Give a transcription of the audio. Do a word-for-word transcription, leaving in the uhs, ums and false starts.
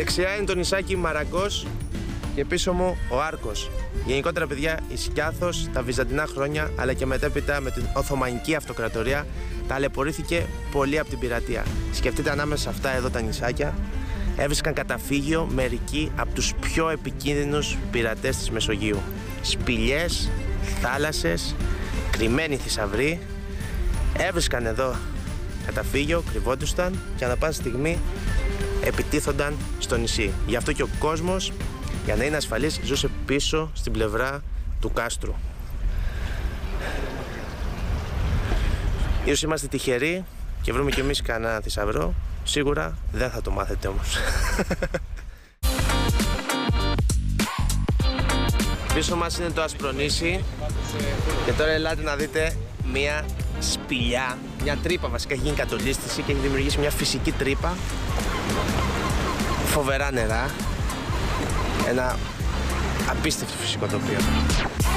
Δεξιά είναι το νησάκι Μαραγκός και πίσω μου ο Άρκος. Γενικότερα, παιδιά, η Σκιάθος τα βυζαντινά χρόνια, αλλά και μετέπειτα με την Οθωμανική Αυτοκρατορία, ταλαιπωρήθηκε πολύ από την πειρατεία. Σκεφτείτε, ανάμεσα σε αυτά εδώ τα νησάκια έβρισκαν καταφύγιο μερικοί από τους πιο επικίνδυνους πειρατές της Μεσογείου. Σπηλιές, θάλασσες, κρυμμένοι θησαυροί έβρισκαν εδώ καταφύγιο, κρυβόντουσαν και ανά πάσα στιγμή επιτίθονταν στο νησί. Γι' αυτό και ο κόσμος, για να είναι ασφαλής, ζούσε πίσω στην πλευρά του κάστρου. Ίσως είμαστε τυχεροί και βρούμε κι εμείς κανένα θησαυρό. Σίγουρα δεν θα το μάθετε όμως. Πίσω μας είναι το Ασπρονήσι και τώρα ελάτε να δείτε μία σπηλιά, μια τρύπα βασικά, έχει γίνει κατολίσθηση και έχει δημιουργήσει μια φυσική τρύπα. Φοβερά νερά, ένα απίστευτο φυσικό τοπίο.